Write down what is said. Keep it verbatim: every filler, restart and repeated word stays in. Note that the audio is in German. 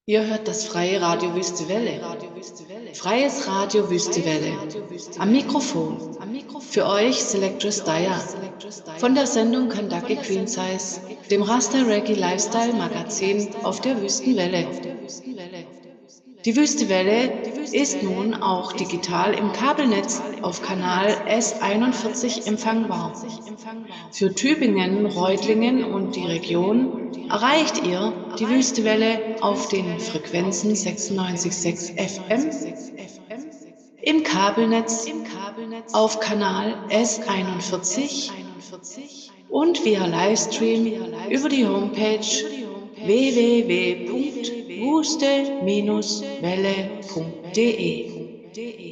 Ihr hört das freie Radio Wüste Welle. Freies Radio Wüste Welle. Am Mikrofon. Für euch Selectress Daya. Von der Sendung Kandaki Queen Size, dem Rasta Reggae Lifestyle Magazin auf der Wüstenwelle. Die Wüste Welle ist nun auch digital im Kabelnetz auf Kanal S einundvierzig empfangbar. Für Tübingen, Reutlingen und die Region erreicht ihr die Wüstewelle auf den Frequenzen sechsundneunzig Komma sechs F M, im Kabelnetz auf Kanal S einundvierzig und via Livestream über die Homepage w w w punkt wuste Bindestrich welle punkt de.